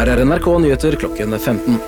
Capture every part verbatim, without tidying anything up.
Her er N R K Nyheter klokken femten.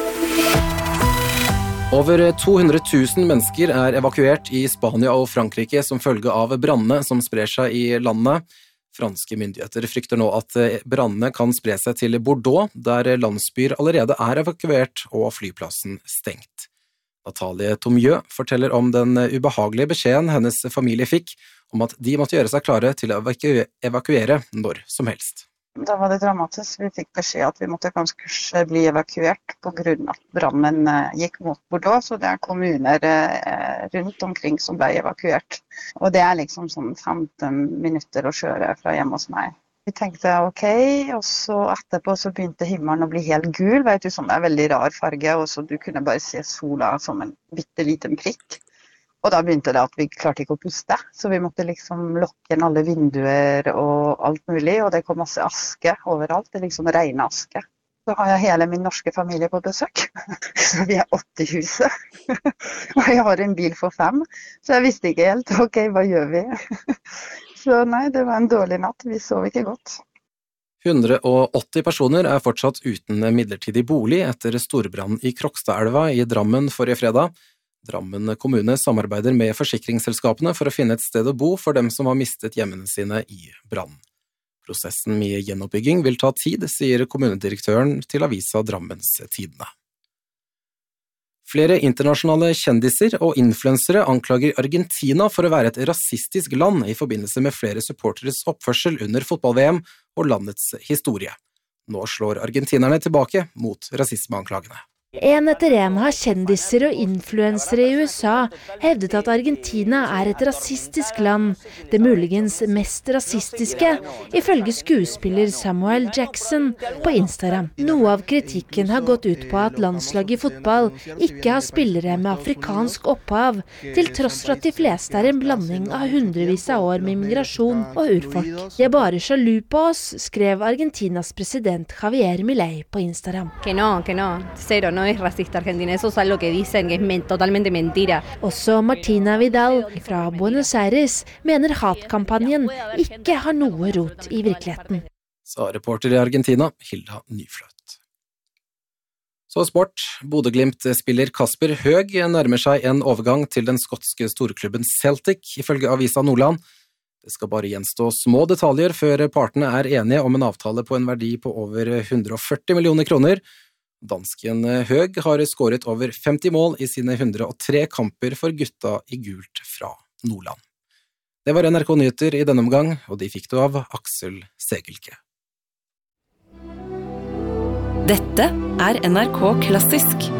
Over to hundre tusen mennesker er evakuert i Spania og Frankrike som følge av brannene som sprer seg i landet. Franske myndigheter frykter nå at brannene kan spre seg til Bordeaux, der landsbyer allerede er evakuert og flyplassen stengt. Natalie Tomieux forteller om den ubehagelige beskjeden hennes familie fikk om at de måtte gjøre seg klare til å evakuere når som helst. Da var det dramatisk. Vi fikk beskjed at vi måtte kanskje bli evakuert på grunn av at brannen gikk mot Bordeaux, så det er kommuner rundt omkring som ble evakuert. Og det er liksom sånn femten minutter å kjøre fra hjemme hos meg. Vi tenkte ok, og så etterpå så begynte himmelen å bli helt gul, vet du, sånn det er veldig rar farge, og så du kunne bare se sola som en bitteliten prikk. Og da begynte det at vi klarte ikke å puste, så vi måtte liksom lukke igjen alle vinduer og alt mulig, og det kom masse aske overalt, det liksom regnet aske. Så har jeg hele min norske familie på besøk, så vi er åtte i huset, og jeg har en bil for fem, så jeg visste ikke helt, ok, hva gjør vi? Så nei, det var en dårlig natt, vi sov ikke godt. hundre og åtti personer er fortsatt uten midlertidig bolig etter storbrannen i Krokstadelva i Drammen forrige fredag. Drammen kommune samarbeider med forsikringsselskapene for å finne et sted å bo for dem som har mistet hjemmene sine i brannen. Prosessen med gjenoppbygging vil ta tid, sier kommunedirektøren til avisa Drammens Tidende. Flere internasjonale kjendiser og influensere anklager Argentina for å være et rasistisk land i forbindelse med flere supporteres oppførsel under fotball-V M og landets historie. Nå slår argentinerne tilbake mot rasismeanklagene. En etter en har kjendiser og influensere i U S A hevdet at Argentina er et rasistisk land, det muligens mest rasistiske, ifølge skuespiller Samuel Jackson på Instagram. Noe av kritikken har gått ut på at landslaget i fotball ikke har spillere med afrikansk opphav, til tross for at de fleste er en blanding av hundrevis av år med immigrasjon og urfolk. «Jeg er bare sjalu på oss», skrev Argentinas president Javier Milei på Instagram. Que no, que no, cero, no es racista Argentina, eso es algo que dicen que es men- totalmente mentira. Også Martina Vidal fra Buenos Aires mener hatkampanjen ikke har noe rot i virkeligheten. Sa reporter i Argentina, Hilda Nyfløt. Så sport. Bodø-Glimt-spiller Kasper Høeg nærmer seg en overgang til den skotske storklubben Celtic, ifølge avisa Nordland. Det skal bare gjenstå små detaljer før partene er enige om en avtale på en verdi på over hundre og førti millioner kroner. Dansken Høeg har skåret over femti mål i sine hundre og tre kamper for gutta i gult fra Nordland. Det var N R K Nyheter i denne omgang, og de fikk du av Aksel Segelke. Dette er N R K Klassisk.